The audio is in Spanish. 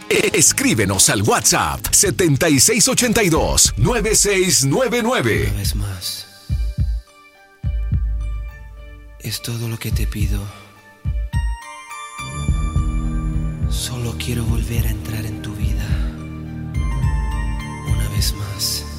Escríbenos al WhatsApp 7682-9699. Una vez más, es todo lo que te pido. Solo quiero volver a entrar en tu vida una vez más.